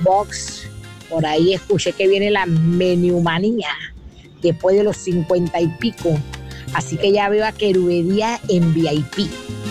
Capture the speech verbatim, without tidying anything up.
box. Por ahí escuché que viene la menumanía después de los cincuenta y pico. Así que ya veo a Querubería en V I P.